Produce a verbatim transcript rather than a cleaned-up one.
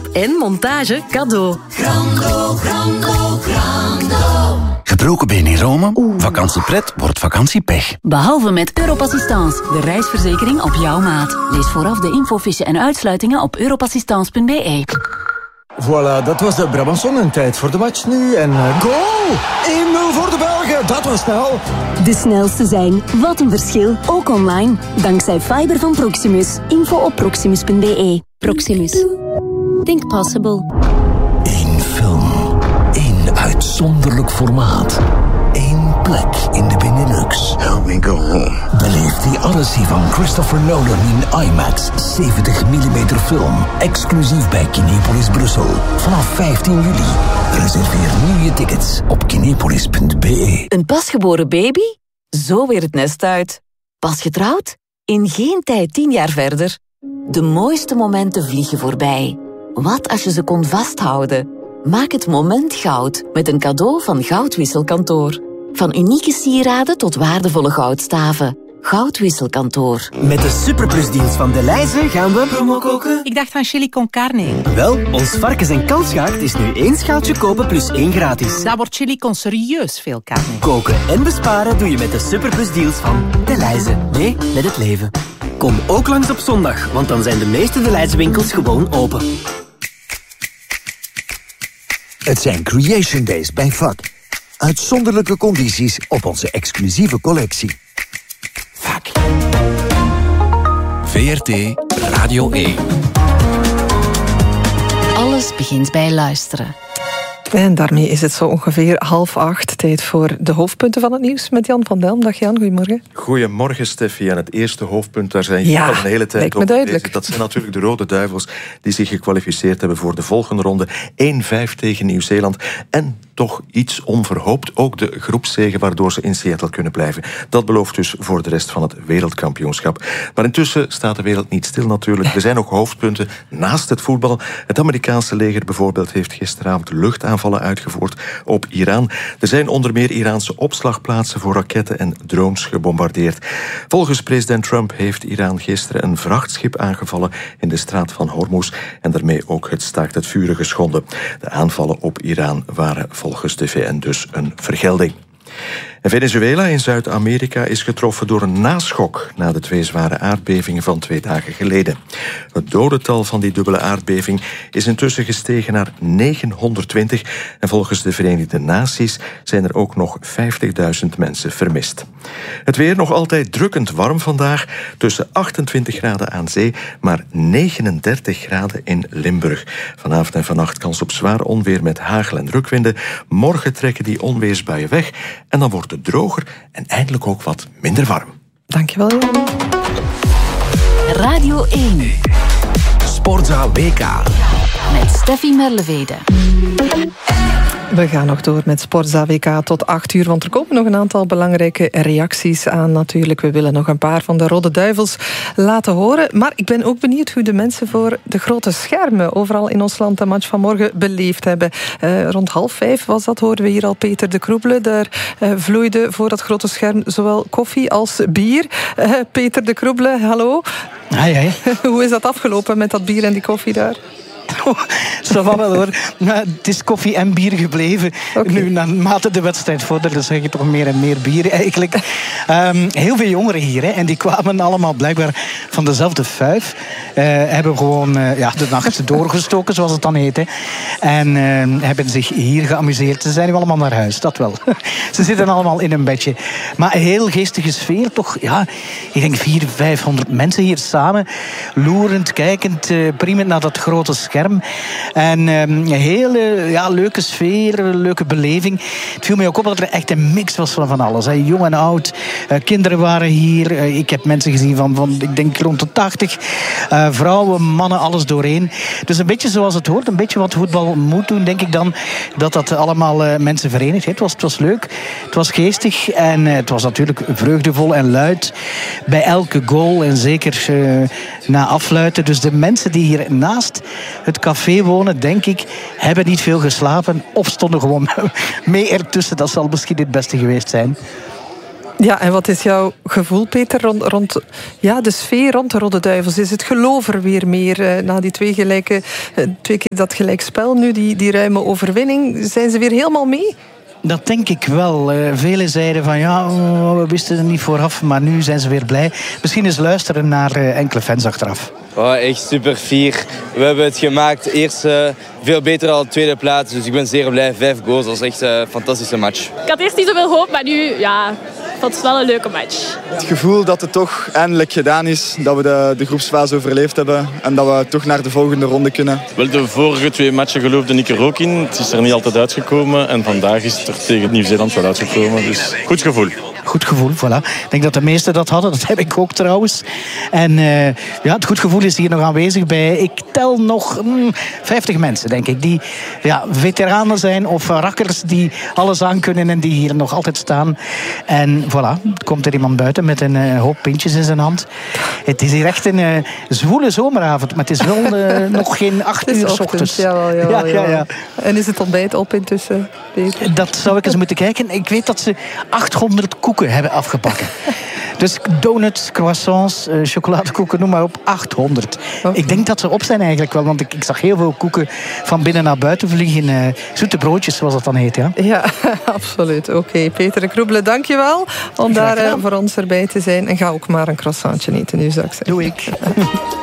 aankoop en montage cadeau. Grando, grando, grando. Gebroken been in Rome? Oeh. Vakantiepret wordt vakantiepech. Behalve met Europassistance, de reisverzekering op jouw maat. Lees vooraf de infofiche en uitsluitingen op europassistance punt b e. Voilà, dat was de Brabanson. Tijd voor de match nu. En uh, goal! één nul voor de Belgen. Dat was snel. De snelste zijn. Wat een verschil. Ook online. Dankzij fiber van Proximus. Info op proximus punt b e. Proximus. Think possible. Eén film. Eén uitzonderlijk formaat. Eén plek in de Benelux. Help me go home. Beleef die Odyssey van Christopher Nolan in IMAX zeventig millimeter film. Exclusief bij Kinepolis Brussel. Vanaf vijftien juli. Reserveer nu je tickets op kinepolis punt b e. Een pasgeboren baby? Zo weer het nest uit. Pas getrouwd? In geen tijd tien jaar verder. De mooiste momenten vliegen voorbij. Wat als je ze kon vasthouden? Maak het moment goud met een cadeau van Goudwisselkantoor. Van unieke sieraden tot waardevolle goudstaven. Goudwisselkantoor. Met de Superplusdienst van Delhaize gaan we promo koken. Ik dacht van chili con carne. Wel, ons varkens- en kalfsgaard is nu één schaaltje kopen plus één gratis. Dat wordt chili con serieus veel carne. Koken en besparen doe je met de Superplusdeals van Delhaize. Nee, met het leven. Kom ook langs op zondag, want dan zijn de meeste Delhaize winkels gewoon open. Het zijn Creation Days bij V A C. Uitzonderlijke condities op onze exclusieve collectie. V A C. V R T Radio één. Alles begint bij luisteren. En daarmee is het zo ongeveer half acht. Tijd voor de hoofdpunten van het nieuws met Jan van Delm. Dag Jan, goedemorgen. Goedemorgen Steffi. En het eerste hoofdpunt, daar zijn ja, al een hele tijd over bezig. Dat zijn natuurlijk de Rode Duivels die zich gekwalificeerd hebben voor de volgende ronde. één vijf tegen Nieuw-Zeeland. En toch iets onverhoopt, ook de groepszege waardoor ze in Seattle kunnen blijven. Dat belooft dus voor de rest van het wereldkampioenschap. Maar intussen staat de wereld niet stil natuurlijk. Er zijn ook hoofdpunten naast het voetbal. Het Amerikaanse leger bijvoorbeeld heeft gisteravond luchtaanvallen uitgevoerd op Iran. Er zijn onder meer Iraanse opslagplaatsen voor raketten en drones gebombardeerd. Volgens president Trump heeft Iran gisteren een vrachtschip aangevallen in de straat van Hormuz en daarmee ook het staakt het vuren geschonden. De aanvallen op Iran waren volgens de V N dus een vergelding. En Venezuela in Zuid-Amerika is getroffen door een naschok na de twee zware aardbevingen van twee dagen geleden. Het dodental van die dubbele aardbeving is intussen gestegen naar negenhonderdtwintig en volgens de Verenigde Naties zijn er ook nog vijftigduizend mensen vermist. Het weer nog altijd drukkend warm vandaag, tussen achtentwintig graden aan zee, maar negenendertig graden in Limburg. Vanavond en vannacht kans op zwaar onweer met hagel en rukwinden. Morgen trekken die onweersbuien weg en dan wordt het droger en eindelijk ook wat minder warm. Dankjewel, Jan. Radio één. Sportza W K. Met Steffi Merlevede. We gaan nog door met Sportza W K tot acht uur, want er komen nog een aantal belangrijke reacties aan natuurlijk. We willen nog een paar van de Rode Duivels laten horen. Maar ik ben ook benieuwd hoe de mensen voor de grote schermen overal in ons land de match van morgen beleefd hebben. Uh, rond half vijf was dat, hoorden we hier al Peter de Kroebele. Daar uh, vloeide voor dat grote scherm zowel koffie als bier. Uh, Peter de Kroebele, hallo. Hi, hi. Hoe is dat afgelopen met dat bier en die koffie daar? Zo van wel hoor. Het is koffie en bier gebleven. Okay. Nu, naarmate de wedstrijd vorderde, zeg je toch meer en meer bier eigenlijk. Um, heel veel jongeren hier, hè, en die kwamen allemaal blijkbaar van dezelfde fuif. Uh, hebben gewoon uh, ja, de nacht doorgestoken, zoals het dan heet. Hè. En uh, hebben zich hier geamuseerd. Ze zijn nu allemaal naar huis, dat wel. Ze zitten allemaal in een bedje. Maar een heel geestige sfeer, toch? Ja, ik denk vierhonderd, vijfhonderd mensen hier samen. Loerend, kijkend, uh, priemend naar dat grote scherm. En um, een hele ja, leuke sfeer, een leuke beleving. Het viel mij ook op dat er echt een mix was van, van alles. Hè. Jong en oud, uh, kinderen waren hier. Uh, ik heb mensen gezien van, van ik denk rond de tachtig. Uh, vrouwen, mannen, alles doorheen. Dus een beetje zoals het hoort, een beetje wat voetbal moet doen, denk ik dan. Dat dat allemaal uh, mensen verenigt. Het was, het was leuk, het was geestig en uh, het was natuurlijk vreugdevol en luid. Bij elke goal en zeker uh, na afluiten. Dus de mensen die hier naast het café wonen, denk ik, hebben niet veel geslapen of stonden gewoon mee ertussen. Dat zal misschien het beste geweest zijn. Ja, en wat is jouw gevoel, Peter, rond, rond ja, de sfeer rond de Rode Duivels? Is het geloof er weer meer uh, na die twee, gelijke, uh, twee keer dat gelijkspel nu, die, die ruime overwinning? Zijn ze weer helemaal mee? Dat denk ik wel. Uh, velen zeiden van ja, oh, we wisten het niet vooraf, maar nu zijn ze weer blij. Misschien eens luisteren naar uh, enkele fans achteraf. Oh, echt super fier. We hebben het gemaakt. Eerst uh, veel beter dan de tweede plaats. Dus ik ben zeer blij. Vijf goals, dat was echt een fantastische match. Ik had eerst niet zoveel hoop, maar nu ja, vond het wel een leuke match. Het gevoel dat het toch eindelijk gedaan is. Dat we de, de groepsfase overleefd hebben. En dat we toch naar de volgende ronde kunnen. Wel, de vorige twee matchen geloofde ik er ook in. Het is er niet altijd uitgekomen. En vandaag is het er tegen Nieuw-Zeeland wel uitgekomen. Dus goed gevoel. Goed gevoel, voilà. Ik denk dat de meesten dat hadden. Dat heb ik ook trouwens. En uh, ja, het goed gevoel is hier nog aanwezig bij, ik tel nog mm, vijftig mensen, denk ik. Die ja, veteranen zijn of rakkers die alles aan kunnen en die hier nog altijd staan. En voilà, komt er iemand buiten met een uh, hoop pintjes in zijn hand. Het is hier echt een uh, zwoele zomeravond, maar het is wel uh, nog geen acht uur 's ochtends. Ja, ja, ja, ja, ja. En is het ontbijt op intussen, Peter? Dat zou ik eens moeten kijken. Ik weet dat ze achthonderd koeken hebben afgepakken. Dus donuts, croissants, uh, chocoladekoeken, noem maar op, achthonderd. Okay. Ik denk dat ze op zijn eigenlijk wel, want ik, ik zag heel veel koeken van binnen naar buiten vliegen. Uh, zoete broodjes, zoals dat dan heet, ja? Ja, absoluut. Oké, okay. Peter Kroebele, dank je wel om daar uh, voor ons erbij te zijn. En ga ook maar een croissantje eten nu, zou ik zeggen. Doe ik.